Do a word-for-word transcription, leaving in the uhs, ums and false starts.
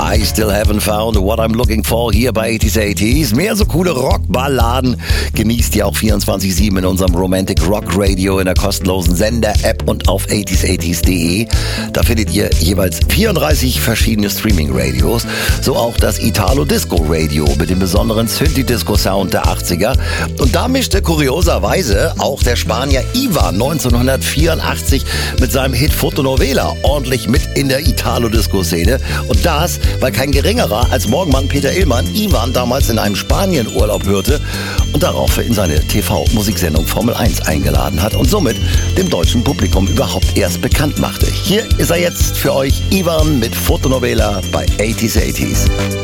I still haven't found what I'm looking for hier bei eighties eighties. Mehr so coole Rockballaden genießt ihr auch vierundzwanzig sieben in unserem Romantic Rock Radio in der kostenlosen Sender-App und auf eighties eighties punkt de. Da findet ihr jeweils vierunddreißig verschiedene Streaming-Radios, so auch das Italo-Disco-Radio mit dem besonderen Synthi-Disco-Sound der achtziger. Und da mischte kurioserweise auch der Spanier Ivan neunzehnhundertvierundachtzig mit seinem Hit Fotonovela ordentlich mit in der Italo-Disco-Szene. Und das, weil kein geringerer als Morgenmann Peter Illmann Ivan damals in einem Spanienurlaub hörte und darauf in seine T V-Musiksendung Formel eins eingeladen hat und somit dem deutschen Publikum überhaupt erst bekannt machte. Hier ist er jetzt für euch, Ivan mit Fotonovela bei eighties eighties.